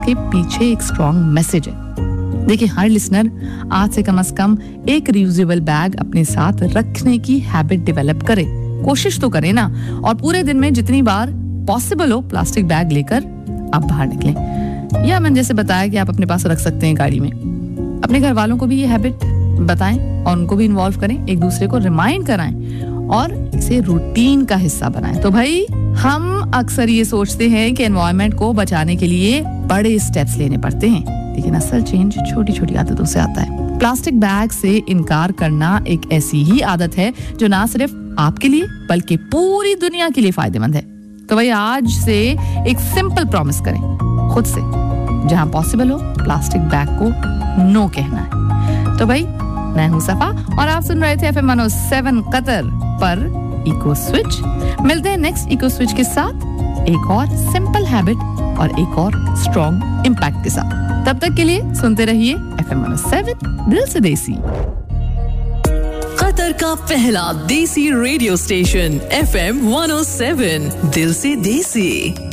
के पीछे एक स्ट्रॉन्ग मैसेज है। देखिए, हर लिसनर आज से कम एक रियूजेबल बैग अपने साथ रखने की हैबिट डेवलप करे। कोशिश तो करें ना, और पूरे दिन में जितनी बार पॉसिबल हो प्लास्टिक बैग लेकर आप बाहर निकलें। या मैंने जैसे बताया कि आप अपने पास रख सकते हैं गाड़ी में। अपने घर वालों को भी ये हैबिट बताएं और उनको भी इन्वॉल्व करें, एक दूसरे को रिमाइंड कराएं और इसे रूटीन का हिस्सा बनाएं। तो भाई, हम अक्सर ये सोचते हैं कि एनवायरनमेंट को बचाने के लिए बड़े स्टेप्स लेने पड़ते हैं, लेकिन असल चेंज छोटी छोटी आदतों से आता है। प्लास्टिक बैग से इनकार करना एक ऐसी ही आदत है जो ना सिर्फ आपके लिए बल्कि पूरी दुनिया के लिए फायदेमंद है। तो भाई, आज से एक सिंपल प्रॉमिस करें खुद से, जहां पॉसिबल हो प्लास्टिक बैग को नो कहना है। तो भाई, मैं हूं सफा और आप सुन रहे थे FM 107 कतर पर इको स्विच। मिलते हैं नेक्स्ट इको स्विच के साथ एक और सिंपल हैबिट और एक और स्ट्रॉन्ग इम्पैक्ट के साथ। तब तक के लिए सुनते रहिए FM 107 दिल से देसी, कतर का पहला देसी रेडियो स्टेशन FM 107 दिल से देसी।